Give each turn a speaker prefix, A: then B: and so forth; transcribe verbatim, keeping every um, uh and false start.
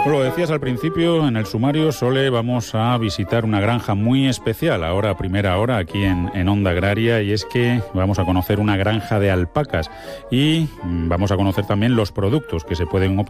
A: Lo decías al principio, en el sumario, Sole, vamos a visitar una granja muy especial, ahora a primera hora, aquí en, en Onda Agraria, y es que vamos a conocer una granja de alpacas y vamos a conocer también los productos que se pueden obtener